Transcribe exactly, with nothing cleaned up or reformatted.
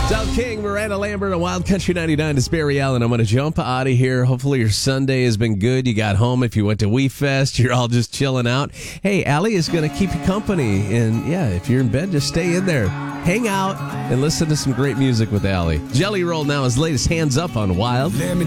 Del King, Miranda Lambert on Wild Country ninety-nine. It's Barry Allen. I'm going to jump out of here. Hopefully your Sunday has been good. You got home. If you went to Wee Fest, you're all just chilling out. Hey, Allie is going to keep you company. And yeah, if you're in bed, just stay in there. Hang out and listen to some great music with Allie. Jelly Roll now, his latest Hands Up on Wild. Let me